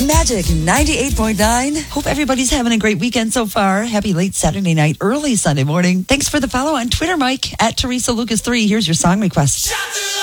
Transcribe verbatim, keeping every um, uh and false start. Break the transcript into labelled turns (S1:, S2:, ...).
S1: Magic ninety-eight point nine. Hope everybody's having a great weekend so far. Happy late Saturday night, early Sunday morning. Thanks for the follow on Twitter, Mike, at Teresa Lucas three. Here's your song request.